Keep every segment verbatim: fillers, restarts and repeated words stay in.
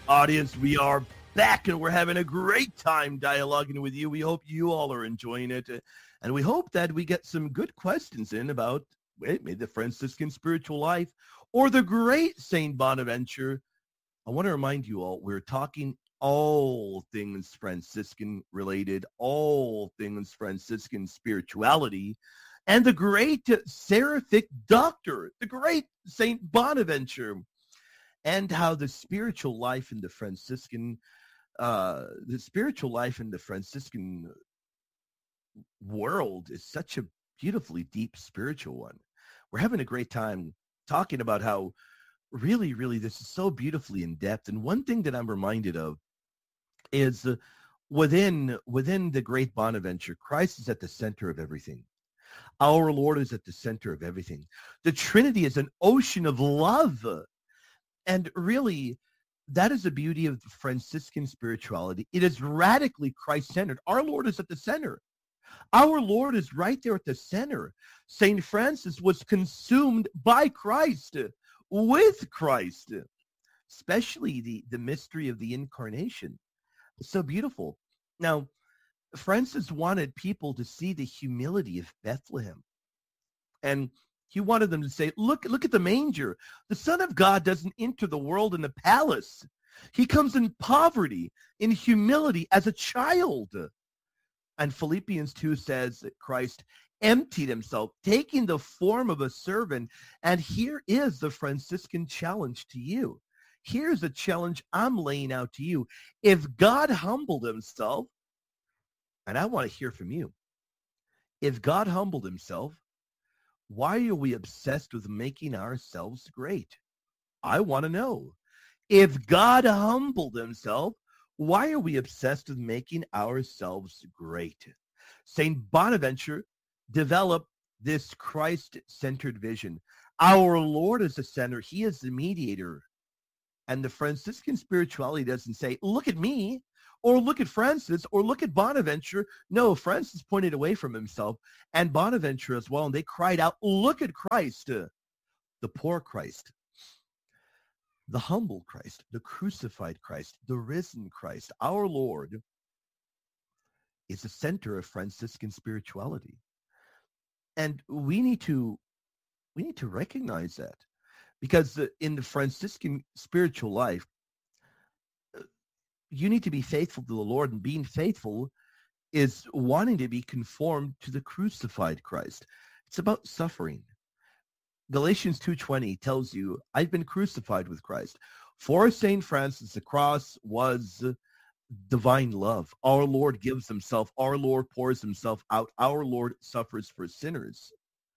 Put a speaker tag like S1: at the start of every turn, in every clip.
S1: Audience, we are back and we're having a great time dialoguing with you. We hope you all are enjoying it. uh, And we hope that we get some good questions in about eh, maybe the Franciscan spiritual life or the great Saint Bonaventure. I want to remind you all, we're talking all things Franciscan related, all things Franciscan spirituality, and the great seraphic doctor, the great Saint Bonaventure, and how the spiritual life in the Franciscan, uh, the spiritual life in the Franciscan world is such a beautifully deep spiritual one. We're having a great time talking about how really, really this is so beautifully in depth. And one thing that I'm reminded of is uh, within within the great Bonaventure, Christ is at the center of everything. Our Lord is at the center of everything. The Trinity is an ocean of love. And really, that is the beauty of Franciscan spirituality. It is radically Christ-centered. Our Lord is at the center. Our Lord is right there at the center. Saint Francis was consumed by Christ, with Christ, especially the, the mystery of the incarnation. It's so beautiful. Now, Francis wanted people to see the humility of Bethlehem. And he wanted them to say, look, look at the manger. The Son of God doesn't enter the world in a palace. He comes in poverty, in humility as a child. And Philippians two says that Christ emptied himself, taking the form of a servant. And here is the Franciscan challenge to you. Here's a challenge I'm laying out to you. If God humbled himself, and I want to hear from you, if God humbled himself, why are we obsessed with making ourselves great? I want to know. If God humbled himself, why are we obsessed with making ourselves great? Saint Bonaventure developed this Christ-centered vision. Our Lord is the center. He is the mediator. And the Franciscan spirituality doesn't say, look at me, or look at Francis, or look at Bonaventure. No, Francis pointed away from himself, and Bonaventure as well. And they cried out, look at Christ, uh, the poor Christ, the humble Christ, the crucified Christ, the risen Christ. Our Lord is the center of Franciscan spirituality. And we need to we need to recognize that, because in the Franciscan spiritual life, you need to be faithful to the Lord, and being faithful is wanting to be conformed to the crucified Christ. It's about suffering. Galatians two twenty tells you, I've been crucified with Christ. For Saint Francis, the cross was divine love. Our Lord gives himself. Our Lord pours himself out. Our Lord suffers for sinners.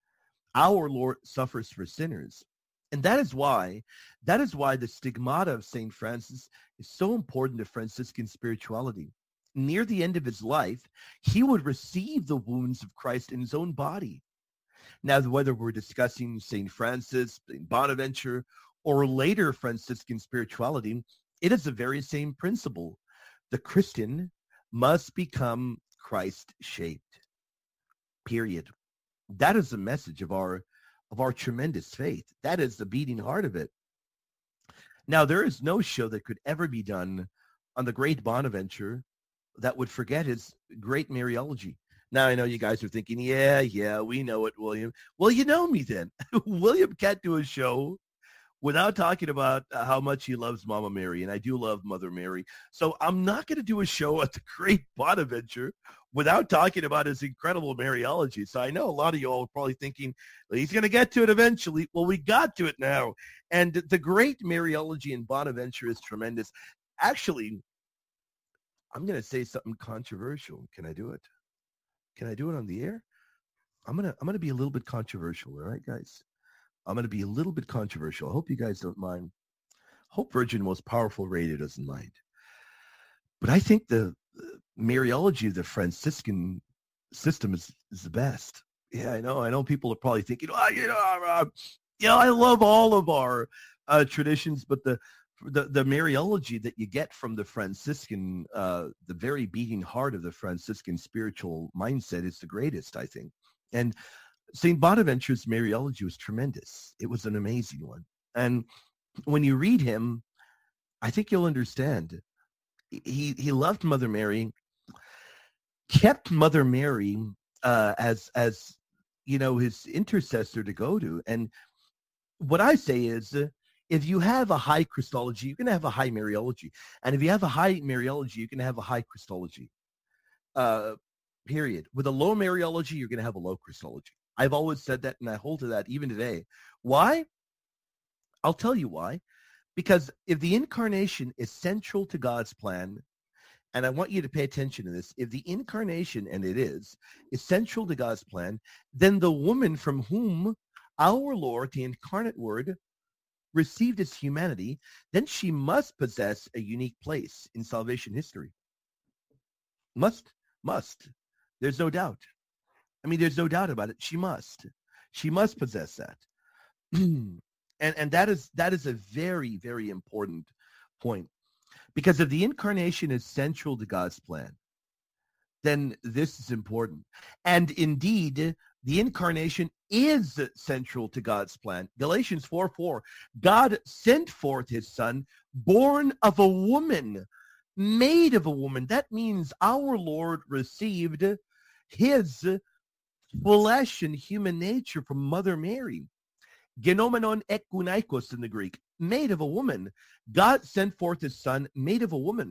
S1: Our Lord suffers for sinners. And that is why, that is why the stigmata of Saint Francis is so important to Franciscan spirituality. Near the end of his life, he would receive the wounds of Christ in his own body. Now, whether we're discussing Saint Francis, Saint Bonaventure, or later Franciscan spirituality, it is the very same principle. The Christian must become Christ-shaped, period. That is the message of our of our tremendous faith. That is the beating heart of it. Now, there is no show that could ever be done on the great Bonaventure that would forget his great Mariology. Now, I know you guys are thinking, yeah, yeah, we know it, William. Well, you know me then. William can't do a show without talking about how much he loves Mama Mary, and I do love Mother Mary. So I'm not going to do a show at the great Bonaventure without talking about his incredible Mariology. So I know a lot of you all are probably thinking, well, he's going to get to it eventually. Well, we got to it now. And the great Mariology in Bonaventure is tremendous. Actually, I'm going to say something controversial. Can I do it? Can I do it on the air? I'm going to I'm going to be a little bit controversial, all right, guys? I'm going to be a little bit controversial. I hope you guys don't mind. Hope Virgin Most Powerful Radio doesn't mind. But I think the, the Mariology of the Franciscan system is, is the best. Yeah, I know. I know people are probably thinking, oh, you know, uh, yeah, I love all of our uh, traditions, but the, the the Mariology that you get from the Franciscan, uh, the very beating heart of the Franciscan spiritual mindset is the greatest, I think. And Saint Bonaventure's Mariology was tremendous. It was an amazing one. And when you read him, I think you'll understand. He he loved Mother Mary, kept Mother Mary uh, as as you know his intercessor to go to. And what I say is, uh, if you have a high Christology, you're going to have a high Mariology, and if you have a high Mariology, you're going to have a high Christology. Uh, period. With a low Mariology, you're going to have a low Christology. I've always said that, and I hold to that even today. Why? I'll tell you why. Because if the incarnation is central to God's plan, and I want you to pay attention to this, if the incarnation, and it is, is central to God's plan, then the woman from whom our Lord, the incarnate word, received his humanity, then she must possess a unique place in salvation history. Must, must. There's no doubt. I mean, there's no doubt about it. She must. She must possess that. and and that is that is a very, very important point. Because if the incarnation is central to God's plan, then this is important. And indeed, the incarnation is central to God's plan. Galatians four four, God sent forth his son, born of a woman, made of a woman. That means our Lord received his flesh and human nature from Mother Mary. Genomenon ekunaikos in the Greek, made of a woman. God sent forth his son, made of a woman.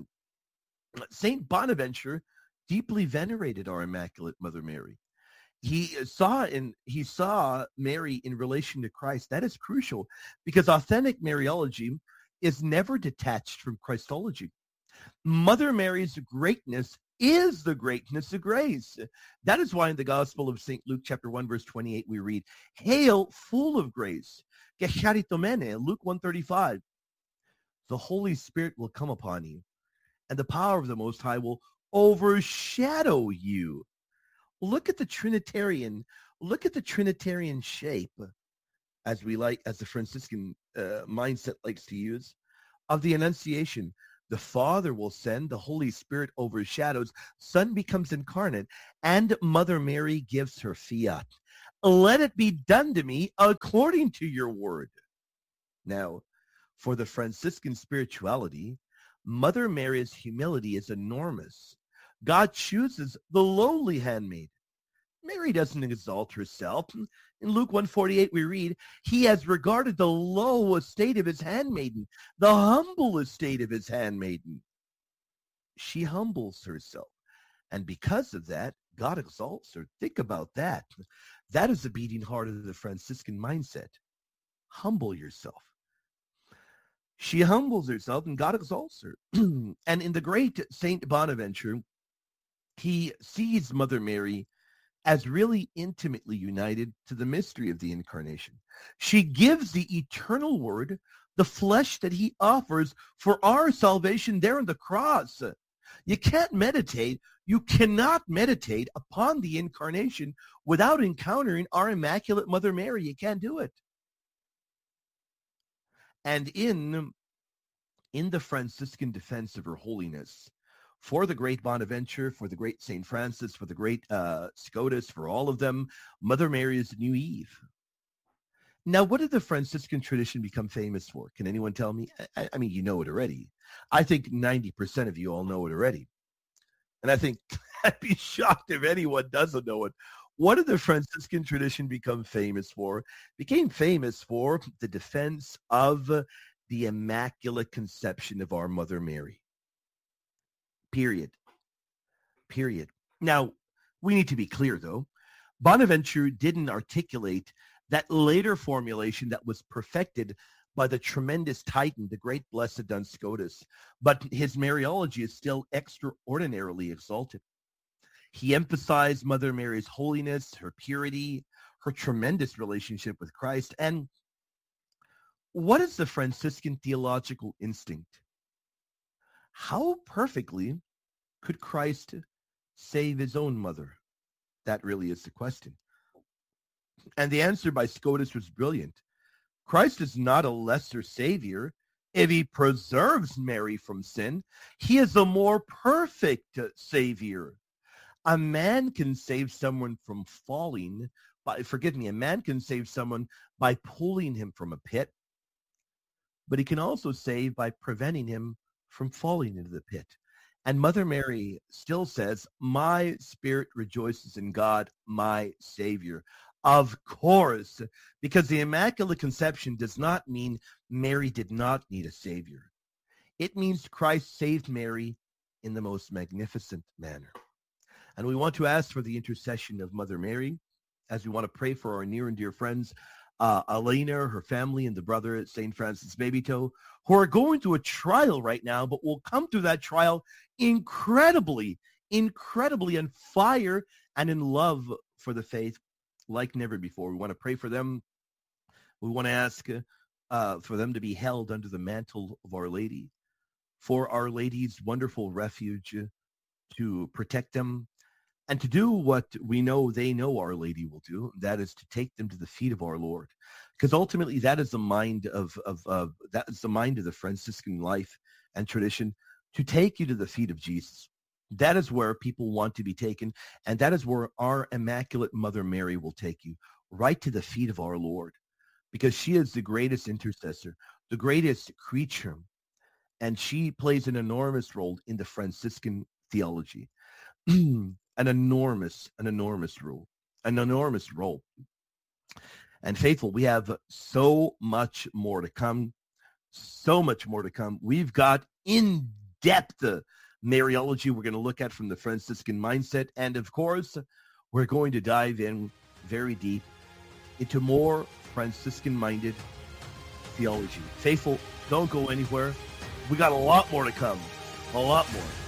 S1: Saint Bonaventure deeply venerated our Immaculate Mother Mary. He saw in he saw Mary in relation to Christ. That is crucial because authentic Mariology is never detached from Christology. Mother Mary's greatness is the greatness of grace. That is why in the Gospel of Saint Luke chapter one, verse twenty-eight, we read, "Hail, full of grace, Gecharitomene," Luke one thirty-five. The Holy Spirit will come upon you, and the power of the Most High will overshadow you. Look at the Trinitarian, look at the Trinitarian shape, as we like, as the Franciscan uh, mindset likes to use, of the Annunciation. The Father will send, the Holy Spirit overshadows, Son becomes incarnate, and Mother Mary gives her fiat. Let it be done to me according to your word. Now, for the Franciscan spirituality, Mother Mary's humility is enormous. God chooses the lowly handmaid. Mary doesn't exalt herself. In Luke one forty-eight, we read, he has regarded the low estate of his handmaiden, the humble estate of his handmaiden. She humbles herself. And because of that, God exalts her. Think about that. That is the beating heart of the Franciscan mindset. Humble yourself. She humbles herself and God exalts her. And in the great Saint Bonaventure, he sees Mother Mary as really intimately united to the mystery of the incarnation. She gives the eternal word, the flesh that he offers for our salvation there on the cross. You can't meditate, you cannot meditate upon the incarnation without encountering our Immaculate Mother Mary. You can't do it. And in, in the Franciscan defense of her holiness, for the great Bonaventure, for the great Saint Francis, for the great uh, Scotus, for all of them, Mother Mary is the new Eve. Now, what did the Franciscan tradition become famous for? Can anyone tell me? I, I mean, you know it already. I think ninety percent of you all know it already. And I think I'd be shocked if anyone doesn't know it. What did the Franciscan tradition become famous for? It became famous for the defense of the Immaculate Conception of our Mother Mary. Period. Period. Now, we need to be clear, though. Bonaventure didn't articulate that later formulation that was perfected by the tremendous Titan, the great blessed Duns Scotus, but his Mariology is still extraordinarily exalted. He emphasized Mother Mary's holiness, her purity, her tremendous relationship with Christ. And what is the Franciscan theological instinct? How perfectly could Christ save his own mother? That really is the question. And the answer by Scotus was brilliant. Christ is not a lesser savior if he preserves Mary from sin. He is a more perfect savior. A man can save someone from falling by, forgive me, a man can save someone by pulling him from a pit. but he can also save by preventing him from falling into the pit. And Mother Mary still says, my spirit rejoices in God, my Savior. Of course, because the Immaculate Conception does not mean Mary did not need a Savior. It means Christ saved Mary in the most magnificent manner. And we want to ask for the intercession of Mother Mary as we want to pray for our near and dear friends, uh, Elena, her family, and the brother at Saint Francis Babytoe, who are going through a trial right now, but will come through that trial incredibly, incredibly on fire and in love for the faith like never before. We want to pray for them. We want to ask uh, for them to be held under the mantle of Our Lady, for Our Lady's wonderful refuge to protect them, and to do what we know they know Our Lady will do, that is to take them to the feet of our Lord. Because ultimately that is the mind of, of, of that is the mind of the Franciscan life and tradition, to take you to the feet of Jesus. That is where people want to be taken, and that is where our Immaculate Mother Mary will take you, right to the feet of our Lord, because she is the greatest intercessor, the greatest creature, and she plays an enormous role in the Franciscan theology. An enormous, an enormous role, an enormous role. And faithful, we have so much more to come, so much more to come. We've got in-depth uh, Mariology we're going to look at from the Franciscan mindset. And of course, we're going to dive in very deep into more Franciscan-minded theology. Faithful, don't go anywhere. We got a lot more to come, a lot more.